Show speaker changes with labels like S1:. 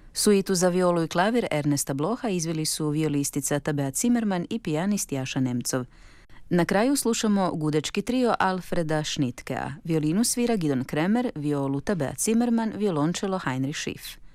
S1: Suitu za violu i klavir Ernesta Bloha izveli su violistica Tabea Zimmermann i pijanist Jaša Nemcov. Na kraju slušamo gudečki trio Alfreda Schnittkea. Violinu svira Gidon Kremer, violu Tabea Zimmermann, violončelo Heinrich Schiff.